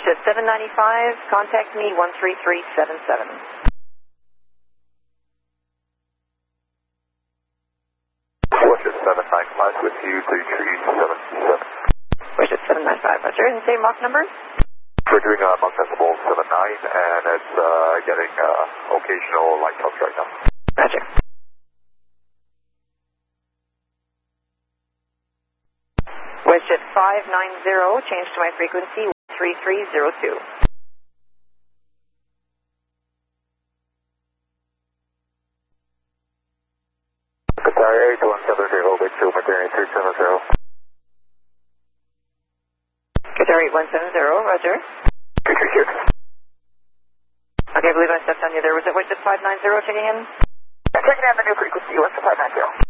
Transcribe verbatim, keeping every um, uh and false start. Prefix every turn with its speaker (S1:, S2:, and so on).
S1: WestJet seven ninety-five, contact me one three three seven seven.
S2: WestJet seven ninety-five with you, three three seven seven.
S1: WestJet seven ninety-five, Roger. And same Mach number?
S2: We're doing uh, Mach Decibel seven nine, and it's uh, getting uh, occasional light touch right now.
S1: Roger. WestJet five ninety, change to my frequency, three three zero two.
S2: Qatar eight one seven zero, big two, Mercury three seven zero.
S1: Qatar eight one seven zero, Roger.
S2: three three six.
S1: Okay, I believe I stepped on you there. Was it WestJet five ninety checking in?
S2: I'm checking in the new frequency, WestJet five ninety.